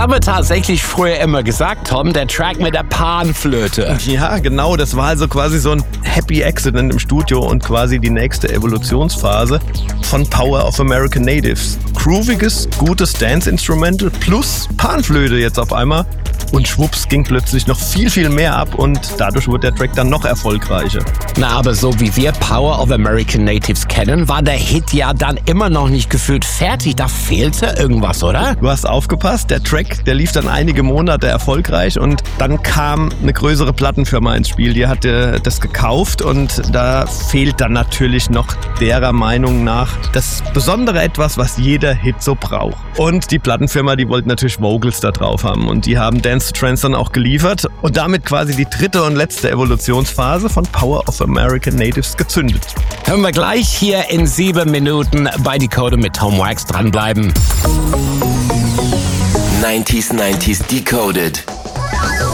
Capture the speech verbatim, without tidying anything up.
haben wir tatsächlich früher immer gesagt, Tom, der Track mit der Panflöte. Ja, genau, das war also quasi so ein Happy Accident im Studio und quasi die nächste Evolutionsphase von Power of American Natives. Grooviges, gutes Dance-Instrumental plus Panflöte jetzt auf einmal. Und schwupps ging plötzlich noch viel, viel mehr ab und dadurch wurde der Track dann noch erfolgreicher. Na, aber so wie wir Power of American Natives kennen, war der Hit ja dann immer noch nicht gefühlt fertig. Da fehlte irgendwas, oder? Du hast aufgepasst, der Track, der lief dann einige Monate erfolgreich und dann kam eine größere Plattenfirma ins Spiel. Die hatte das gekauft und da fehlt dann natürlich noch derer Meinung nach das besondere Etwas, was jeder Hit so braucht. Und die Plattenfirma, die wollte natürlich Vocals da drauf haben und die haben Dance to Trance dann auch geliefert und damit quasi die dritte und letzte Evolutionsphase von Power of American Natives gezündet. Hören wir gleich hier in sieben Minuten bei Decoded mit Tom Wax. Dranbleiben. neunziger neunzig Decoded.